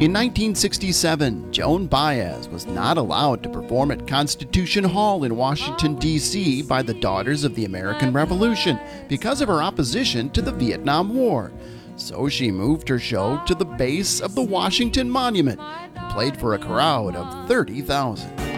In 1967, Joan Baez was not allowed to perform at Constitution Hall in Washington, D.C. by the Daughters of the American Revolution because of her opposition to the Vietnam War. So she moved her show to the base of the Washington Monument and played for a crowd of 30,000.